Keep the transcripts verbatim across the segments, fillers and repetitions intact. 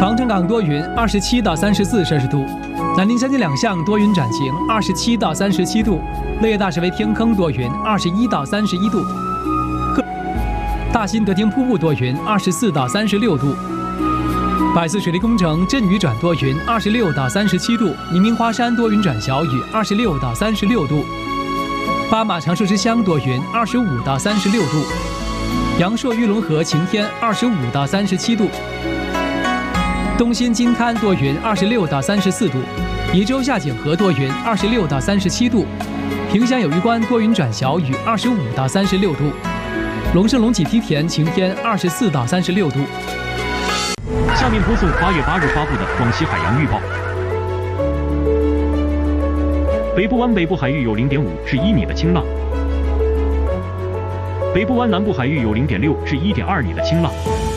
防城港多云，二十七到三十四摄氏度；南宁三金两项多云转晴，二十七到三十七度；乐业大石围天坑多云，二十一到三十一度；大新德天瀑布多云，二十四到三十六度；百思水利工程阵雨转多云，二十六到三十七度；宁明花山多云转小雨，二十六到三十六度；巴马长寿之乡多云，二十五到三十六度；阳朔玉龙河晴天，二十五到三十七度；东新金滩多云，二十六到三十四度；宜州下井河多云，二十六到三十七度；萍乡有余关多云转小雨，二十五到三十六度；龙胜龙脊梯田晴天，二十四到三十六度。 下面播送八月八日发布的广西海洋预报。北部湾北部海域有 零点五至一米的清浪，北部湾南部海域有 零点六至一点二米的清浪。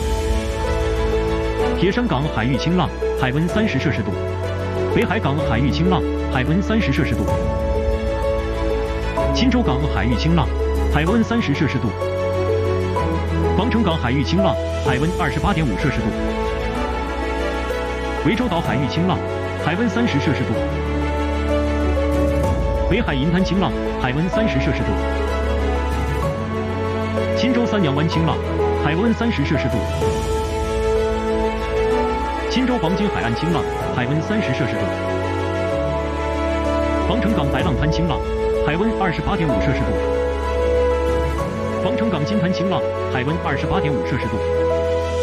铁山港海域清浪，海温三十摄氏度；北海港海域清浪，海温三十摄氏度；钦州港海域清浪，海温三十摄氏度；防城港海域清浪，海温二十八点五摄氏度；涠洲岛海域清浪，海温三十摄氏度；北海银滩清浪，海温三十摄氏度；钦州三阳湾清浪，海温三十摄氏度；钦州黄金海岸清浪，海温三十摄氏度；防城港白浪滩清浪，海温二十八点五摄氏度；防城港金滩清浪，海温二十八点五摄氏度。